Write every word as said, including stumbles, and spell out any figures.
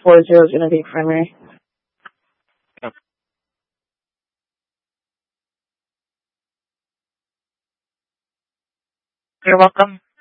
four zero is going to be primary. You're welcome.